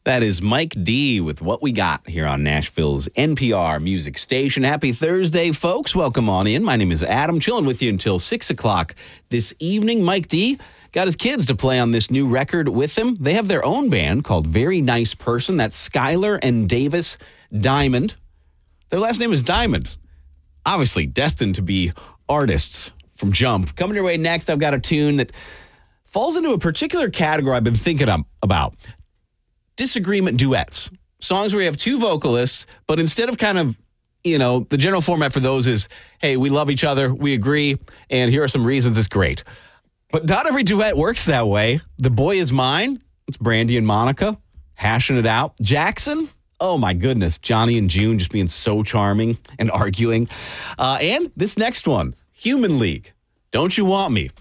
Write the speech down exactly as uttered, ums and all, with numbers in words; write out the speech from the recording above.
That is Mike D with What We Got here on Nashville's N P R music station. Happy Thursday, folks. Welcome on in. My name is Adam, chilling with you until six o'clock this evening. Mike D got his kids to play on this new record with him. They have their own band called Very Nice Person. That's Skylar and Davis Diamond. Their last name is Diamond. Obviously destined to be artists from Jump. Coming your way next, I've got a tune that falls into a particular category I've been thinking about. Disagreement duets. Songs where you have two vocalists, but instead of kind of, you know, the general format for those is, hey, we love each other, we agree, and here are some reasons it's great. But not every duet works that way. The Boy Is Mine, it's Brandy and Monica, hashing it out. Jackson, oh my goodness, Johnny and June just being so charming and arguing. Uh, and this next one, Human League, Don't You Want Me?